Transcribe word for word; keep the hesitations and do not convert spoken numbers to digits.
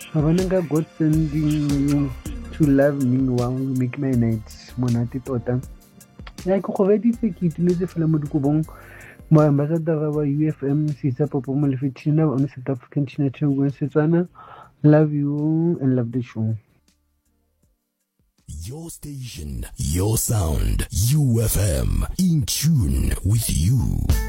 Abananga God sending you to love me while you make my nights monate tota. Ya ke go beditse ke itumetse fela mo dikobong mo ambassador wa U F M sisa popo mo lefetina on South African National Go Setswana. Love you and love the show. Your station, your sound, U F M, in tune with you.